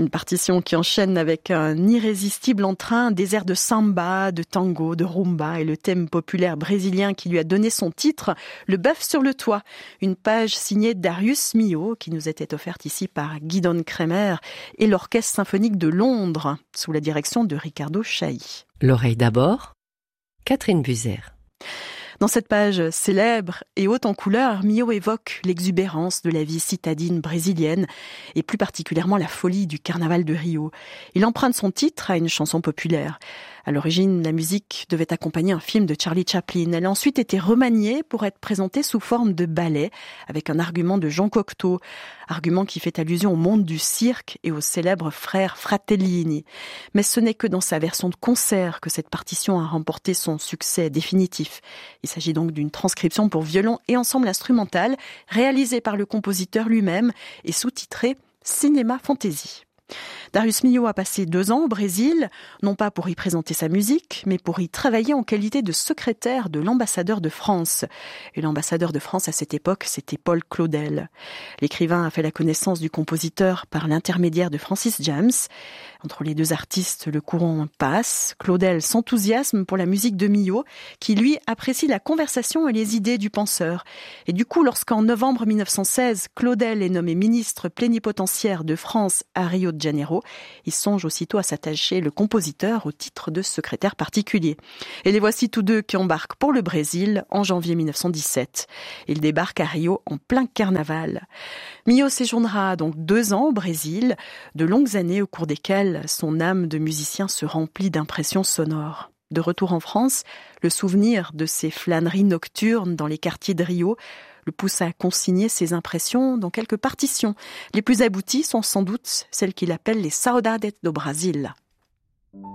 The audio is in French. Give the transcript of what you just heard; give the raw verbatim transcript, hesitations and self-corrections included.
Une partition qui enchaîne avec un irrésistible entrain, des airs de samba, de tango, de rumba et le thème populaire brésilien qui lui a donné son titre, Le bœuf sur le toit. Une page signée Darius Milhaud qui nous était offerte ici par Gidon Kremer et l'Orchestre symphonique de Londres sous la direction de Ricardo Chailly. L'oreille d'abord, Catherine Buser. Dans cette page célèbre et haute en couleurs, Milhaud évoque l'exubérance de la vie citadine brésilienne et plus particulièrement la folie du carnaval de Rio. Il emprunte son titre à une chanson populaire. À l'origine, la musique devait accompagner un film de Charlie Chaplin. Elle a ensuite été remaniée pour être présentée sous forme de ballet avec un argument de Jean Cocteau, argument qui fait allusion au monde du cirque et aux célèbres frères Fratellini. Mais ce n'est que dans sa version de concert que cette partition a remporté son succès définitif. Il s'agit donc d'une transcription pour violon et ensemble instrumental réalisée par le compositeur lui-même et sous-titrée Cinéma Fantasy. Darius Milhaud a passé deux ans au Brésil, non pas pour y présenter sa musique, mais pour y travailler en qualité de secrétaire de l'ambassadeur de France. Et l'ambassadeur de France à cette époque, c'était Paul Claudel. L'écrivain a fait la connaissance du compositeur par l'intermédiaire de Francis James. Entre les deux artistes, le courant passe. Claudel s'enthousiasme pour la musique de Milhaud, qui lui apprécie la conversation et les idées du penseur. Et du coup, lorsqu'en novembre mille neuf cent seize, Claudel est nommé ministre plénipotentiaire de France à Rio de Janeiro, il songe aussitôt à s'attacher le compositeur au titre de secrétaire particulier. Et les voici tous deux qui embarquent pour le Brésil en janvier mille neuf cent dix-sept. Ils débarquent à Rio en plein carnaval. Milhaud séjournera donc deux ans au Brésil, de longues années au cours desquelles son âme de musicien se remplit d'impressions sonores. De retour en France, le souvenir de ses flâneries nocturnes dans les quartiers de Rio le pousse à consigner ses impressions dans quelques partitions. Les plus abouties sont sans doute celles qu'il appelle les Saudades do Brasil.